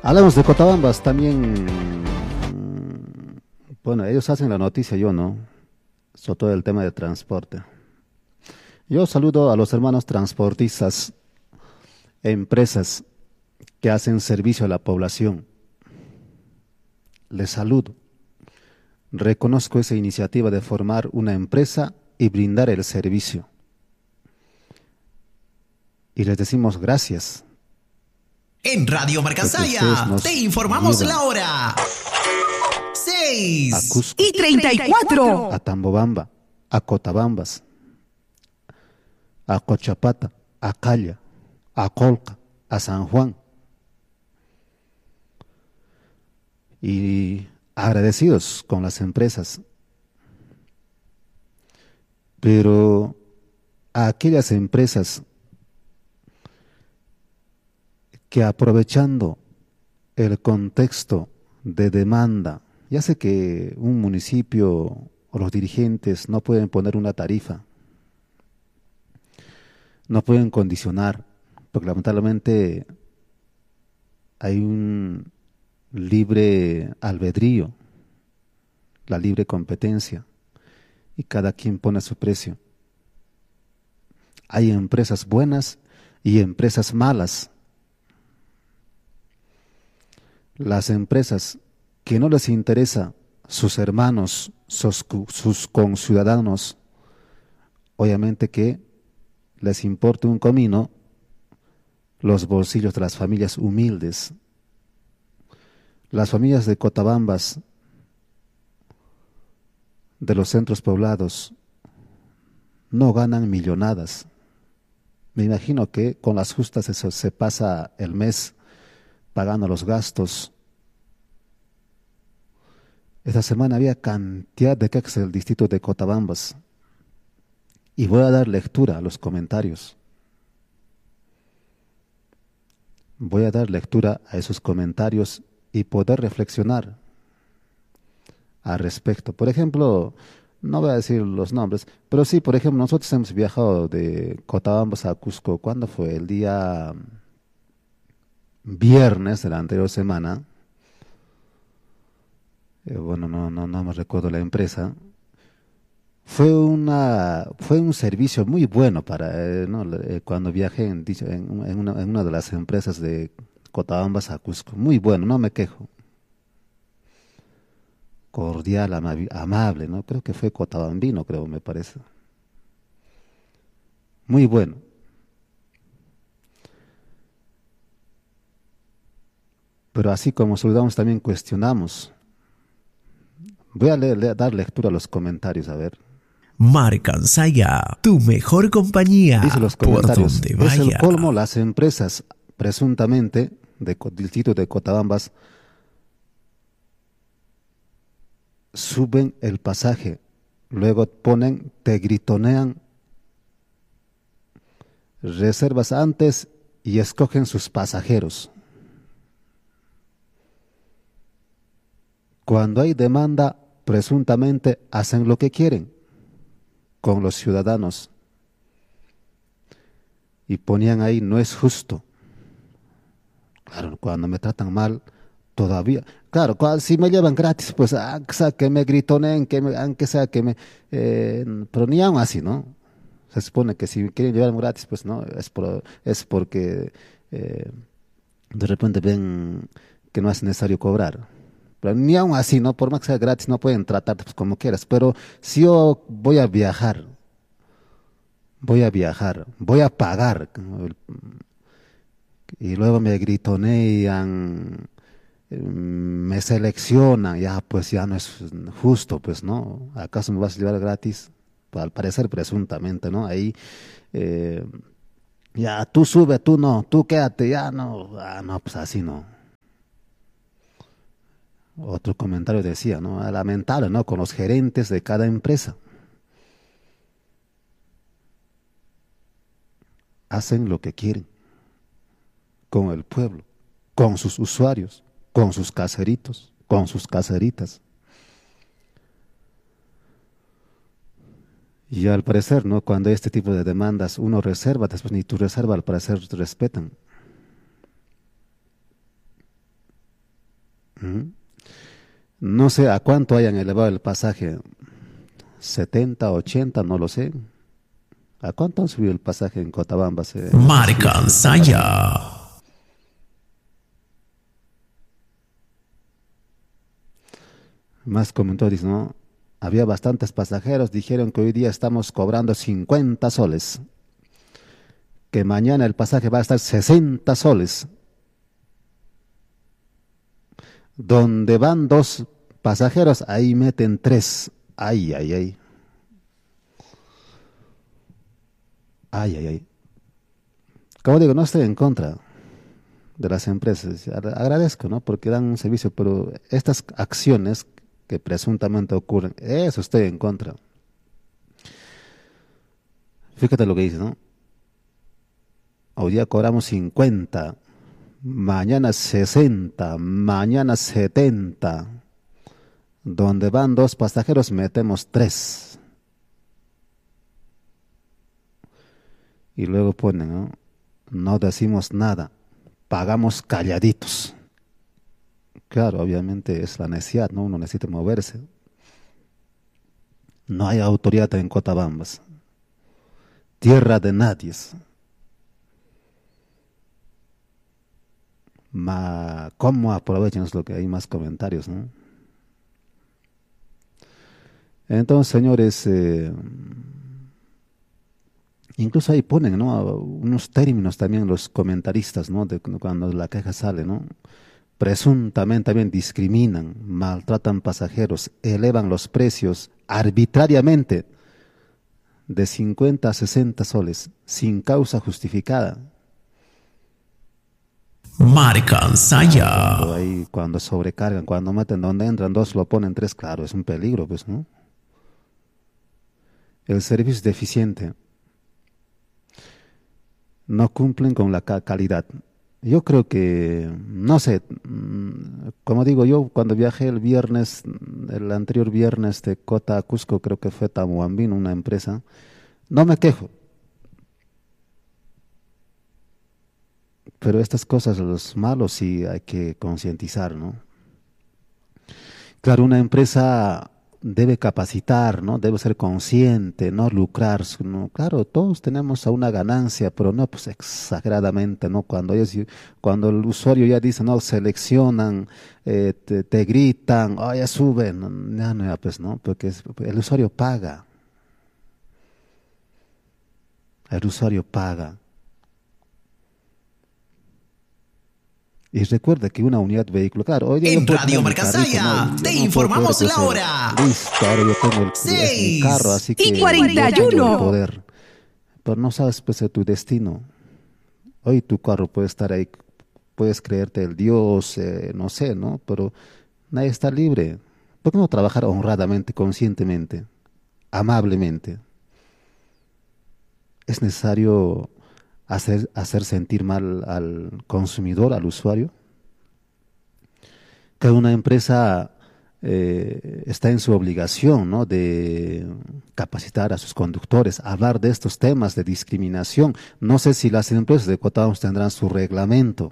Hablamos de Cotabambas también. Bueno, ellos hacen la noticia, yo no. Sobre todo el tema de transporte. Yo saludo a los hermanos transportistas, empresas que hacen servicio a la población. Les saludo. Reconozco esa iniciativa de formar una empresa y brindar el servicio. Y les decimos gracias. En Radio Marcasaya te informamos la hora. 6 a Cusco, y 34. A Tambobamba, a Cotabambas, a Cochapata, a Calla, a Colca, a San Juan. Y agradecidos con las empresas. Pero a aquellas empresas que aprovechando el contexto de demanda, ya sé que un municipio o los dirigentes no pueden poner una tarifa, no pueden condicionar, porque lamentablemente hay un libre albedrío, la libre competencia, y cada quien pone su precio. Hay empresas buenas y empresas malas. Las empresas que no les interesa sus hermanos, sus conciudadanos, obviamente que les importa un comino los bolsillos de las familias humildes. Las familias de Cotabambas, de los centros poblados, no ganan millonadas. Me imagino que con las justas se pasa el mes pagando los gastos. Esta semana había cantidad de quejas del distrito de Cotabambas y voy a dar lectura a los comentarios. Voy a dar lectura a esos comentarios y poder reflexionar al respecto. Por ejemplo, no voy a decir los nombres, pero sí, por ejemplo, nosotros hemos viajado de Cotabambas a Cusco. ¿Cuándo fue? El día viernes de la anterior semana. Bueno, no me recuerdo la empresa. Fue un servicio muy bueno para ¿no? Cuando viajé en una de las empresas de Cotabambas a Cusco. Muy bueno, no me quejo. Cordial, amable, ¿no? Creo que fue cotabambino, me parece. Muy bueno. Pero así como saludamos, también cuestionamos. Voy a dar lectura a los comentarios, a ver. Marcasaya, tu mejor compañía. Dice los por comentarios, donde es vaya. el colmo, las empresas presuntamente del distrito de Cotabambas suben el pasaje, luego ponen, te gritonean, reservas antes y escogen sus pasajeros. Cuando hay demanda, presuntamente hacen lo que quieren con los ciudadanos. Y ponían ahí, no es justo. Claro, cuando me tratan mal, todavía. Claro, si me llevan gratis, pues aunque sea que me gritoneen, aunque sea que me... pero ni aún así, ¿no? Se supone que si quieren llevarme gratis, pues no, es porque de repente ven que no es necesario cobrar. Pero ni aún así, ¿no? Por más que sea gratis, no pueden tratarte pues, como quieras. Pero si yo voy a viajar, voy a pagar, y luego me gritonean, me seleccionan, ya pues ya no es justo, pues, ¿no? ¿Acaso me vas a llevar gratis? Pues, al parecer, presuntamente, ¿no? Ahí, ya tú sube, tú no, tú quédate, ya no, no, pues así no. Otro comentario decía, ¿no? Lamentable, ¿no? Con los gerentes de cada empresa. Hacen lo que quieren con el pueblo, con sus usuarios, con sus caseritos, con sus caseritas. Y al parecer, ¿no? Cuando hay este tipo de demandas, uno reserva, después ni tu reserva al parecer te respetan. No sé a cuánto hayan elevado el pasaje, 70, 80, no lo sé. ¿A cuánto han subido el pasaje en Cochabamba? Marcansaya. Más comentarios, ¿no? Había bastantes pasajeros, dijeron que hoy día estamos cobrando 50 soles, que mañana el pasaje va a estar 60 soles. Donde van 2 pasajeros, ahí meten 3. Ay, ay, ay. Ay, ay, ay. Como digo, no estoy en contra de las empresas. Agradezco, ¿no? Porque dan un servicio, pero estas acciones que presuntamente ocurren, eso estoy en contra. Fíjate lo que dice, ¿no? Hoy día cobramos 50, mañana 60, mañana 70. Donde van 2 pasajeros metemos 3. Y luego ponen, ¿no? No decimos nada, pagamos calladitos. Claro, obviamente es la necesidad, ¿no? Uno necesita moverse. No hay autoridad en Cotabambas. Tierra de nadie. ¿Cómo aprovechan? Es lo que hay más comentarios, ¿no? Entonces, señores, incluso ahí ponen, ¿no? Unos términos también los comentaristas, ¿no? De cuando la queja sale, ¿no? Presuntamente también discriminan, maltratan pasajeros, elevan los precios arbitrariamente de 50 a 60 soles, sin causa justificada. Marcansaya. Cuando sobrecargan, cuando meten donde entran 2, lo ponen 3, claro, es un peligro, pues, ¿no? El servicio es deficiente. No cumplen con la calidad. Yo creo que, no sé, como digo yo, cuando viajé el anterior viernes de Cota a Cusco, creo que fue Tamuambino, una empresa, no me quejo. Pero estas cosas, los malos, sí hay que concientizar, ¿no? Claro, una empresa debe capacitar, ¿no? Debe ser consciente, no lucrar, ¿no? Claro, todos tenemos una ganancia, pero no pues exageradamente, ¿no? Cuando el usuario ya dice, no, seleccionan, te gritan, oh, ya suben, ya, pues, ¿no? Porque el usuario paga. El usuario paga. Y recuerda que una unidad vehicular, claro, hoy día en Radio Marcansaya te informamos la hora. Listo, ahora yo tengo mi carro, así que y 41. Tengo el poder. Pero no sabes pues de tu destino. Hoy tu carro puede estar ahí, puedes creerte el Dios, no sé, ¿no? Pero nadie está libre. ¿Por qué no trabajar honradamente, conscientemente, amablemente? Es necesario hacer sentir mal al consumidor, al usuario. Cada una empresa está en su obligación, ¿no? De capacitar a sus conductores, hablar de estos temas de discriminación. No sé si las empresas de Cotabambas tendrán su reglamento.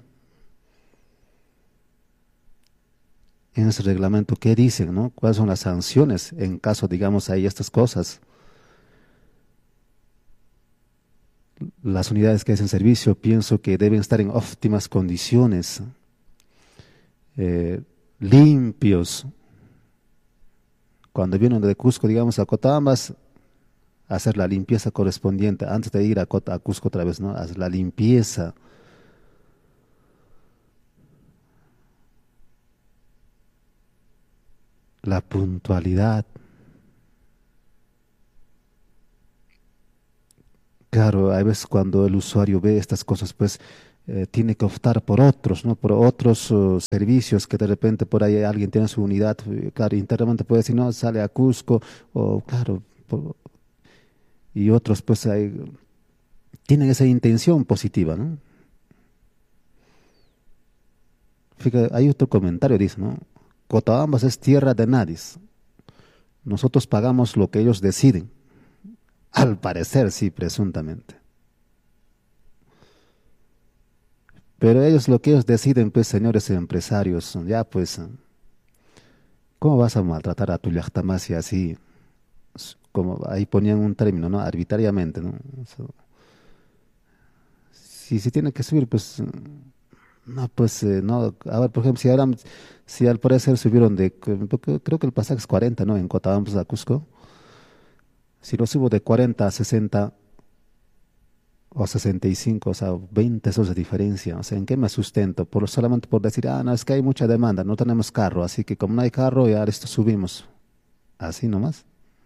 En ese reglamento, ¿qué dicen, no? ¿Cuáles son las sanciones en caso, digamos, hay estas cosas? Las unidades que hacen servicio pienso que deben estar en óptimas condiciones, limpios. Cuando vienen de Cusco, digamos, a Cotabambas, hacer la limpieza correspondiente antes de ir a Cusco otra vez, ¿no? Hacer la limpieza. La puntualidad. Claro, a veces cuando el usuario ve estas cosas, pues tiene que optar por otros, ¿no? Por otros servicios que de repente por ahí alguien tiene su unidad, claro, internamente puede decir, no, sale a Cusco, o claro, y otros pues tienen esa intención positiva, ¿no? Fíjate, hay otro comentario, dice, ¿no? Cotabambas es tierra de nadie. Nosotros pagamos lo que ellos deciden. Al parecer, sí, presuntamente. Pero lo que ellos deciden, pues, señores empresarios, ya pues, ¿Cómo vas a maltratar a tu llactamasi así? Como ahí ponían un término, ¿no? Arbitrariamente, ¿no? O sea, si tiene que subir, pues no, pues no. A ver, por ejemplo, si al parecer subieron porque creo que el pasaje es 40, ¿no? En Cotabambas a Cusco. Si lo subo de 40 a 60 o 65, o sea, 20 soles de diferencia. O sea, ¿en qué me sustento? Solamente por decir, no, es que hay mucha demanda, no tenemos carro, así que como no hay carro, ya esto subimos. Así nomás.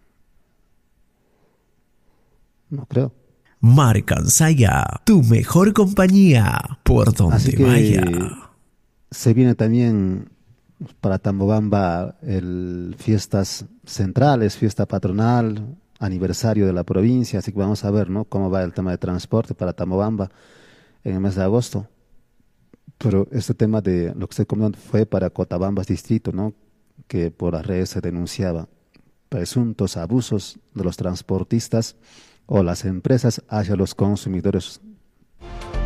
No creo. Marcansaya, tu mejor compañía, por Así donde vaya. que se viene también para Tambobamba el fiestas centrales, fiesta patronal, aniversario de la provincia, así que vamos a ver, ¿no? Cómo va el tema de transporte para Tambobamba en el mes de agosto. Pero este tema de lo que estoy comentando fue para Cotabambas distrito, ¿no? Que por las redes se denunciaba presuntos abusos de los transportistas o las empresas hacia los consumidores